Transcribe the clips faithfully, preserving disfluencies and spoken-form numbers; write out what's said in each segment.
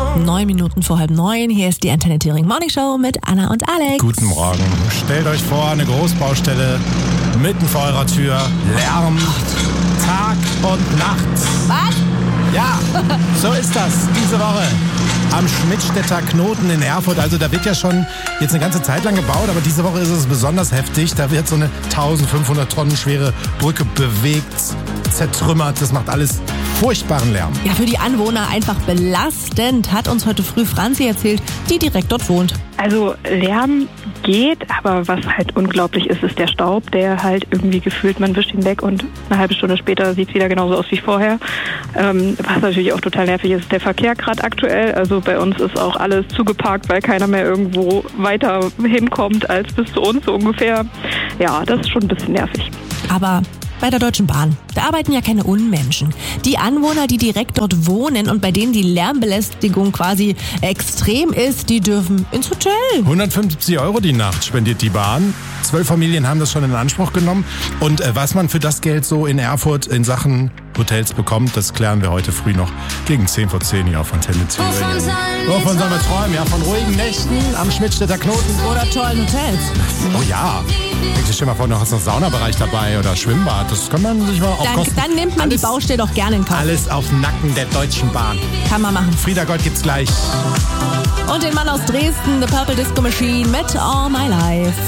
Neun Minuten vor halb neun. Hier ist die Antenne Thüringen Morning Show mit Anna und Alex. Guten Morgen. Stellt euch vor, eine Großbaustelle mitten vor eurer Tür. Lärm, Tag und Nacht. Was? Ja, so ist das diese Woche am Schmidtstädter Knoten in Erfurt. Also da wird ja schon jetzt eine ganze Zeit lang gebaut, aber diese Woche ist es besonders heftig. Da wird so eine eintausendfünfhundert Tonnen schwere Brücke bewegt, zertrümmert. Das macht alles furchtbaren Lärm. Ja, für die Anwohner einfach belastend, hat uns heute früh Franzi erzählt, die direkt dort wohnt. Also Lärm geht, aber was halt unglaublich ist, ist der Staub, der halt irgendwie gefühlt, man wischt ihn weg und eine halbe Stunde später sieht es wieder genauso aus wie vorher. Ähm, was natürlich auch total nervig ist, der Verkehr gerade aktuell. Also bei uns ist auch alles zugeparkt, weil keiner mehr irgendwo weiter hinkommt als bis zu uns so ungefähr. Ja, das ist schon ein bisschen nervig. Aber bei der Deutschen Bahn, da arbeiten ja keine Unmenschen. Die Anwohner, die direkt dort wohnen und bei denen die Lärmbelästigung quasi extrem ist, die dürfen ins Hotel. hundertfünfzig Euro die Nacht spendiert die Bahn. Zwölf Familien haben das schon in Anspruch genommen. Und äh, was man für das Geld so in Erfurt in Sachen Hotels bekommt, das klären wir heute früh noch gegen zehn vor zehn hier auf Antenne Thüringen. Wovon sollen wir träumen? Ja, von ruhigen Nächten am Schmidtstädter Knoten. Oder tollen Hotels. Oh ja. Stell dir mal vor, noch ist noch Saunabereich dabei oder Schwimmbad. Das kann man sich mal auf Dann, Kosten. dann nimmt man alles, die Baustelle doch gerne in Kauf. Alles auf Nacken der Deutschen Bahn. Kann man machen. Frieda Gott gibt's gleich. Und den Mann aus Dresden, The Purple Disco Machine mit All My Life.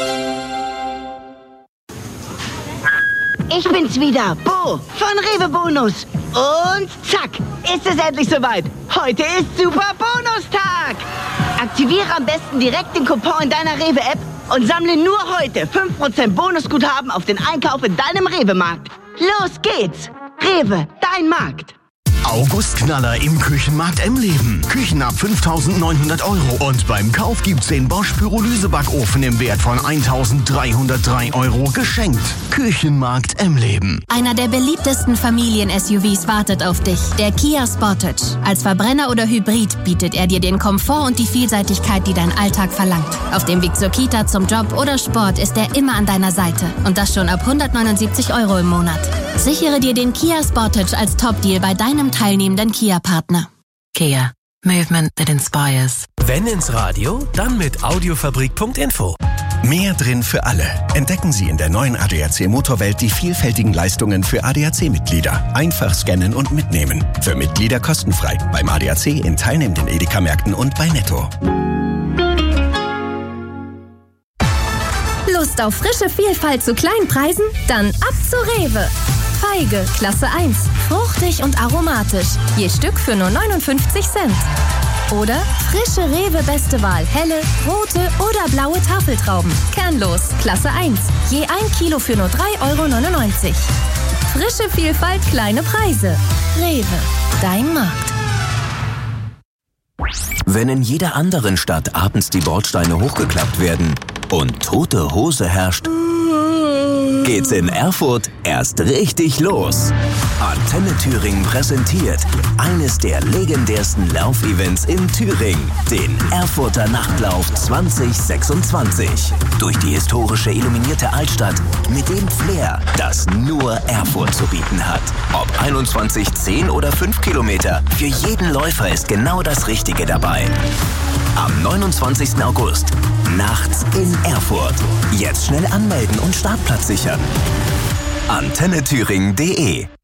Ich bin's wieder, Bo von Rewe Bonus. Und zack, ist es endlich soweit. Heute ist Super Bonustag. Aktiviere am besten direkt den Coupon in deiner Rewe-App und sammle nur heute fünf Prozent Bonusguthaben auf den Einkauf in deinem Rewe-Markt. Los geht's. Rewe, dein Markt. Augustknaller im Küchenmarkt Emleben. Küchen ab fünftausendneunhundert Euro. Und beim Kauf gibt's den Bosch Pyrolysebackofen im Wert von eintausenddreihundertdrei Euro geschenkt. Küchenmarkt Emleben. Einer der beliebtesten Familien-S U Vs wartet auf dich. Der Kia Sportage. Als Verbrenner oder Hybrid bietet er dir den Komfort und die Vielseitigkeit, die dein Alltag verlangt. Auf dem Weg zur Kita, zum Job oder Sport ist er immer an deiner Seite. Und das schon ab hundertneunundsiebzig Euro im Monat. Sichere dir den Kia Sportage als Top-Deal bei deinem teilnehmenden Kia-Partner. Kia. Movement that inspires. Wenn ins Radio, dann mit audiofabrik punkt info. Mehr drin für alle. Entdecken Sie in der neuen A D A C Motorwelt die vielfältigen Leistungen für A D A C-Mitglieder. Einfach scannen und mitnehmen. Für Mitglieder kostenfrei. Beim A D A C in teilnehmenden Edeka-Märkten und bei Netto. Lust auf frische Vielfalt zu kleinen Preisen? Dann ab zu Rewe. Feige, Klasse eins. Fruchtig und aromatisch. Je Stück für nur neunundfünfzig Cent. Oder frische Rewe Beste Wahl. Helle, rote oder blaue Tafeltrauben. Kernlos, Klasse eins. Je ein Kilo für nur drei Euro neunundneunzig. Frische Vielfalt, kleine Preise. Rewe, dein Markt. Wenn in jeder anderen Stadt abends die Bordsteine hochgeklappt werden und tote Hose herrscht, geht's in Erfurt erst richtig los. Antenne Thüringen präsentiert eines der legendärsten Laufevents in Thüringen, den Erfurter Nachtlauf zwanzig sechsundzwanzig. Durch die historische illuminierte Altstadt mit dem Flair, das nur Erfurt zu bieten hat. Ob einundzwanzig, zehn oder fünf Kilometer, für jeden Läufer ist genau das Richtige dabei. Am neunundzwanzigsten August, nachts in Erfurt. Jetzt schnell anmelden und Startplatz sichern. antenne thüringen punkt de